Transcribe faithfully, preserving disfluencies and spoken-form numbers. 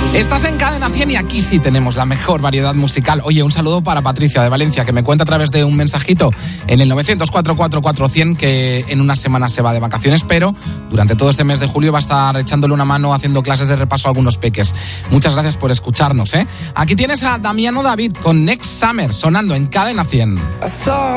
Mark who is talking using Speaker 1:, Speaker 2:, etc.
Speaker 1: Estás en Cadena cien y aquí sí tenemos la mejor variedad musical. Oye, un saludo para Patricia de Valencia, que me cuenta a través de un mensajito en el nueve cero cero, cuatro cuatro cuatro, cien que en una semana se va de vacaciones, pero durante todo este mes de julio va a estar echándole una mano haciendo clases de repaso a algunos peques. Muchas gracias por escucharnos, ¿eh? Aquí tienes a Damiano David con Next Summer sonando en Cadena cien.